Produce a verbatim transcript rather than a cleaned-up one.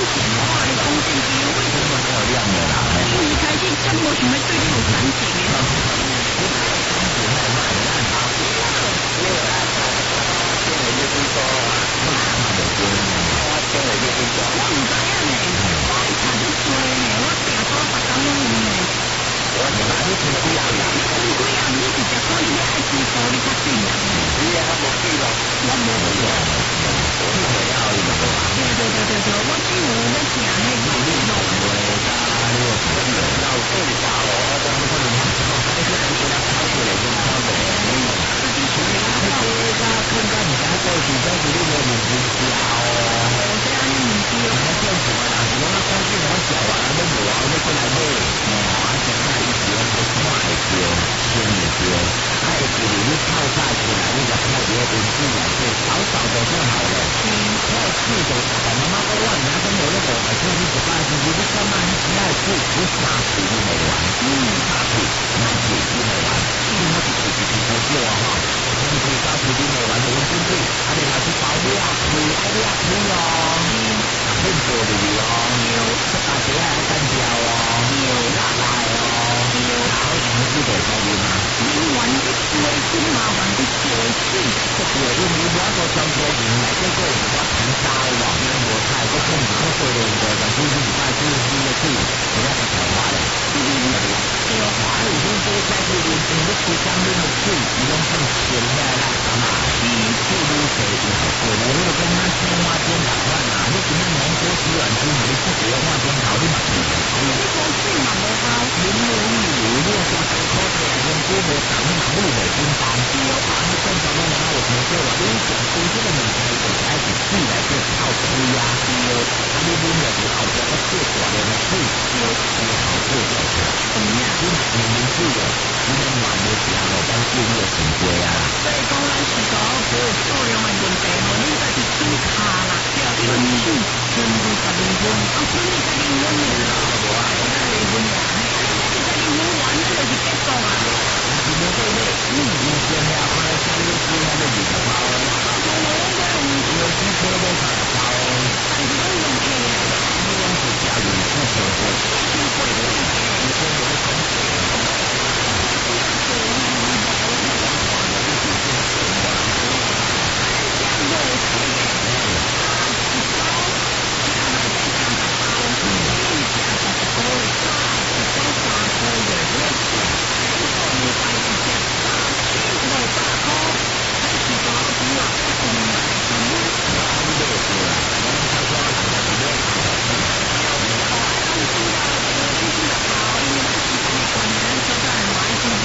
险的话，你讲正经，为什么没有亮的啦？你一开始真无想要对你有感情的。我感情太慢了，好。没有啦，他他听了就不说啊，我看到就听，我听了就不说。我唔知影呢，我查得多呢，我听说别人拢有呢。我是哪里听几样呀？听几样？你直接讲你要爱几多，你较对啦。你也冇记咯，我冇记啊。我是想要一个对吧？对对对对对，我只有要听那个你弄的啦，你有听到对吧？我当初可能还是讲，那些人说他抄过来就抄过来，自己学的，他他看到你家过去，但是你没有名字哦。这样你名字，那骗子嘛，我那相信我小啊，都无啊，你过来买，哦，啊，现在一条不是买条，新的条，啊，一条你泡菜出来，你就泡在温水内底，少少的就好了。嗯，我试过，但妈妈讲我人家都无咧讲，而且你一摆就是你干嘛你只爱煮，你三次你没完，嗯，三次，三次你没完，你我一次一次不少啊哈，三次三次你没完，温水水，啊，你拿去包料皮，爱料皮哦，嗯，啊，片做入去哦，这大姐还要干掉哦，辣辣的哦，然后全部都在里嘛，你玩的多，你麻烦的多水，这个因为我个上过年来这个我谈烧了，因为我菜个空子可做的个，但是你拜师傅的水，我要个台湾的，对对对，对哦，还有就是这个家里面你的水箱里的水，你用放咸的啦，干嘛？你水路水也好过，我如果跟他青蛙煎打饭啊，你今天农夫洗碗机，你自己要换煎好，你嘛可以吃。你讲水嘛无好，你无理由你要加水口水，用锅无打，你嘛不会煎饭。对哦，啊，你正常的人我听说话，你讲对这个问题，就开始水来做泡水啊。对哦，啊，你啉了就后边个做大量的水，对哦，你好做就好。怎么样？你明明水哦，你能换的时候，咱水你就成贵啊。所以讲咱是讲这个数量的问题，无你再去水卡啦，纯水纯二十二分，啊，纯二十二分的啦，无啊，我那二分的。